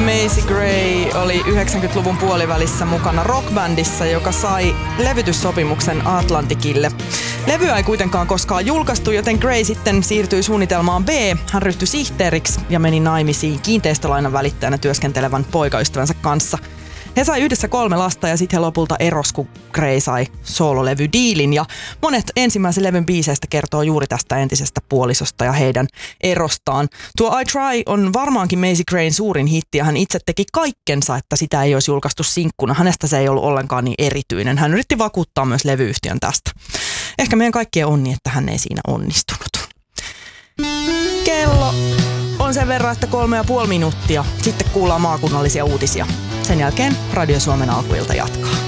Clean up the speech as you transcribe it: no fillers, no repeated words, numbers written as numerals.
Macy Gray oli 90-luvun puolivälissä mukana rockbändissa, joka sai levytyssopimuksen Atlanticille. Levyä ei kuitenkaan koskaan julkaistu, joten Gray sitten siirtyi suunnitelmaan B. Hän ryhtyi sihteeriksi ja meni naimisiin kiinteistölainan välittäjänä työskentelevän poikaystävänsä kanssa. He sai yhdessä 3 lasta ja sitten he lopulta eros, kun Gray sai soololevy-diilin. Ja monet ensimmäisen levyn biiseistä kertoo juuri tästä entisestä puolisosta ja heidän erostaan. Tuo I Try on varmaankin Macy Grayn suurin hitti ja hän itse teki kaikkensa, että sitä ei olisi julkaistu sinkkuna. Hänestä se ei ollut ollenkaan niin erityinen. Hän yritti vakuuttaa myös levyyhtiön tästä. Ehkä meidän kaikkien onni, että hän ei siinä onnistunut. Kello on sen verran, että 3,5 minuuttia. Sitten kuullaan maakunnallisia uutisia. Sen jälkeen Radio Suomen alkuilta jatkaa.